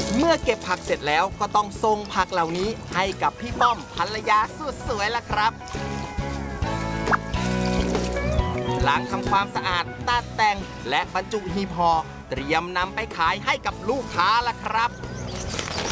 เมื่อเก็บผักเสร็จแล้วก็ต้องส่งผักเหล่านี้ให้กับพี่ป้อมภรรยาสุดสวยล่ะครับหลังทำความสะอาดตัดแต่งและบรรจุหีบห่อเตรียมนำไปขายให้กับลูกค้าล่ะครับ